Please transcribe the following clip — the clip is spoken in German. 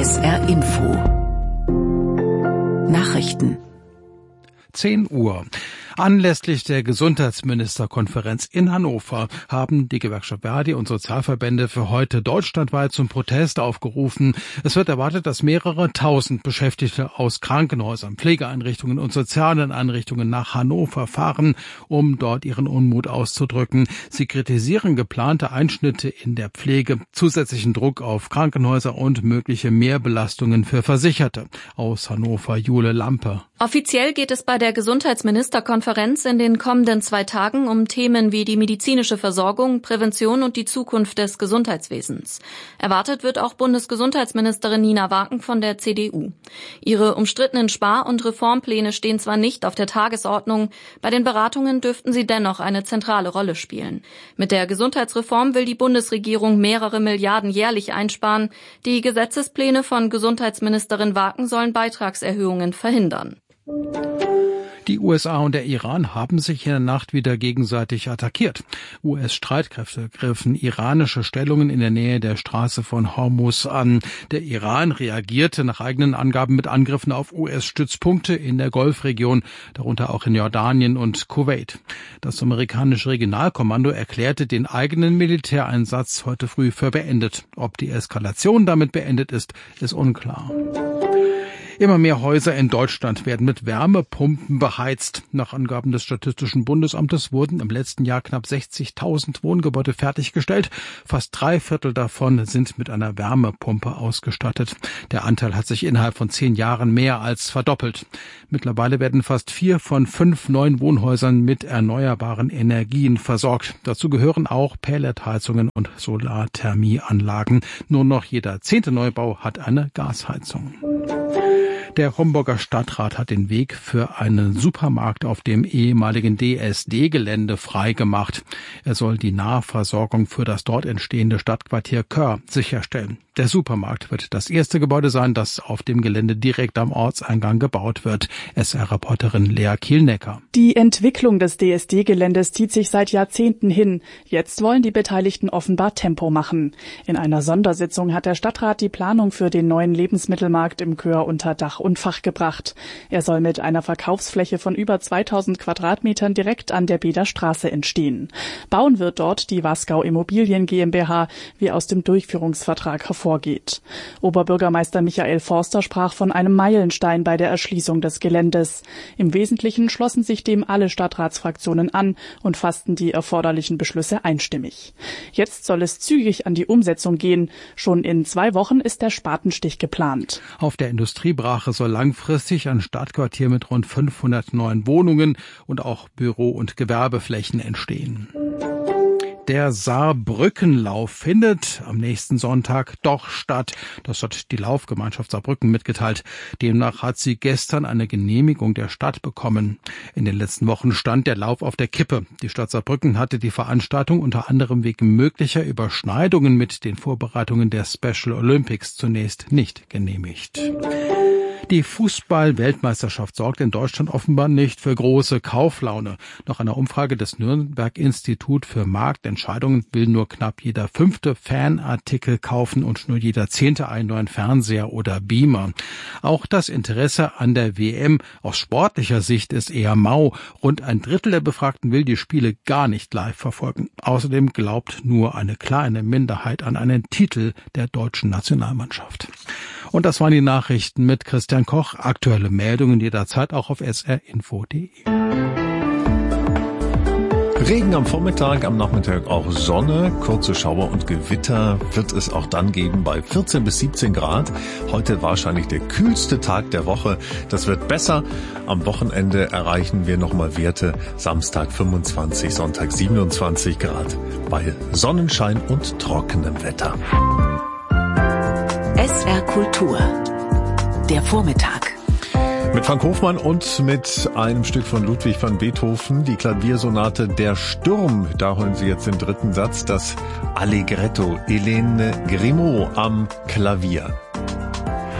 SR Info Nachrichten 10 Uhr. Anlässlich der Gesundheitsministerkonferenz in Hannover haben die Gewerkschaft Verdi und Sozialverbände für heute deutschlandweit zum Protest aufgerufen. Es wird erwartet, dass mehrere tausend Beschäftigte aus Krankenhäusern, Pflegeeinrichtungen und sozialen Einrichtungen nach Hannover fahren, um dort ihren Unmut auszudrücken. Sie kritisieren geplante Einschnitte in der Pflege, zusätzlichen Druck auf Krankenhäuser und mögliche Mehrbelastungen für Versicherte. Aus Hannover Jule Lampe. Offiziell geht es bei der Gesundheitsministerkonferenz in den kommenden 2 Tagen um Themen wie die medizinische Versorgung, Prävention und die Zukunft des Gesundheitswesens. Erwartet wird auch Bundesgesundheitsministerin Nina Waken von der CDU. Ihre umstrittenen Spar- und Reformpläne stehen zwar nicht auf der Tagesordnung, bei den Beratungen dürften sie dennoch eine zentrale Rolle spielen. Mit der Gesundheitsreform will die Bundesregierung mehrere Milliarden jährlich einsparen. Die Gesetzespläne von Gesundheitsministerin Waken sollen Beitragserhöhungen verhindern. Die USA und der Iran haben sich in der Nacht wieder gegenseitig attackiert. US-Streitkräfte griffen iranische Stellungen in der Nähe der Straße von Hormuz an. Der Iran reagierte nach eigenen Angaben mit Angriffen auf US-Stützpunkte in der Golfregion, darunter auch in Jordanien und Kuwait. Das amerikanische Regionalkommando erklärte den eigenen Militäreinsatz heute früh für beendet. Ob die Eskalation damit beendet ist, ist unklar. Immer mehr Häuser in Deutschland werden mit Wärmepumpen beheizt. Nach Angaben des Statistischen Bundesamtes wurden im letzten Jahr knapp 60.000 Wohngebäude fertiggestellt. Fast 3/4 davon sind mit einer Wärmepumpe ausgestattet. Der Anteil hat sich innerhalb von 10 Jahren mehr als verdoppelt. Mittlerweile werden fast 4 von 5 neuen Wohnhäusern mit erneuerbaren Energien versorgt. Dazu gehören auch Pelletheizungen und Solarthermieanlagen. Nur noch jeder 10. Neubau hat eine Gasheizung. Der Homburger Stadtrat hat den Weg für einen Supermarkt auf dem ehemaligen DSD-Gelände freigemacht. Er soll die Nahversorgung für das dort entstehende Stadtquartier Köhr sicherstellen. Der Supermarkt wird das erste Gebäude sein, das auf dem Gelände direkt am Ortseingang gebaut wird. SR-Reporterin Lea Kielnecker. Die Entwicklung des DSD-Geländes zieht sich seit Jahrzehnten hin. Jetzt wollen die Beteiligten offenbar Tempo machen. In einer Sondersitzung hat der Stadtrat die Planung für den neuen Lebensmittelmarkt im Köhr unter Dach und Fach gebracht. Er soll mit einer Verkaufsfläche von über 2000 Quadratmetern direkt an der Beder Straße entstehen. Bauen wird dort die Wasgau Immobilien GmbH, wie aus dem Durchführungsvertrag hervorgeht. Oberbürgermeister Michael Forster sprach von einem Meilenstein bei der Erschließung des Geländes. Im Wesentlichen schlossen sich dem alle Stadtratsfraktionen an und fassten die erforderlichen Beschlüsse einstimmig. Jetzt soll es zügig an die Umsetzung gehen. Schon in 2 Wochen ist der Spatenstich geplant. Auf der Industriebrache soll langfristig ein Stadtquartier mit rund 500 neuen Wohnungen und auch Büro- und Gewerbeflächen entstehen. Der Saarbrückenlauf findet am nächsten Sonntag doch statt. Das hat die Laufgemeinschaft Saarbrücken mitgeteilt. Demnach hat sie gestern eine Genehmigung der Stadt bekommen. In den letzten Wochen stand der Lauf auf der Kippe. Die Stadt Saarbrücken hatte die Veranstaltung unter anderem wegen möglicher Überschneidungen mit den Vorbereitungen der Special Olympics zunächst nicht genehmigt. Die Fußball-Weltmeisterschaft sorgt in Deutschland offenbar nicht für große Kauflaune. Nach einer Umfrage des Nürnberg-Institut für Marktentscheidungen will nur knapp jeder 5. Fanartikel kaufen und nur jeder 10. einen neuen Fernseher oder Beamer. Auch das Interesse an der WM aus sportlicher Sicht ist eher mau. Rund 1/3 der Befragten will die Spiele gar nicht live verfolgen. Außerdem glaubt nur eine kleine Minderheit an einen Titel der deutschen Nationalmannschaft. Und das waren die Nachrichten mit Christian Koch. Aktuelle Meldungen jederzeit auch auf srinfo.de. Regen am Vormittag, am Nachmittag auch Sonne, kurze Schauer und Gewitter wird es auch dann geben bei 14 bis 17 Grad. Heute wahrscheinlich der kühlste Tag der Woche. Das wird besser. Am Wochenende erreichen wir nochmal Werte. Samstag 25, Sonntag 27 Grad bei Sonnenschein und trockenem Wetter. SR Kultur. Der Vormittag. Mit Frank Hofmann und mit einem Stück von Ludwig van Beethoven, die Klaviersonate Der Sturm. Da hören Sie jetzt den 3. Satz, das Allegretto, Hélène Grimaud am Klavier.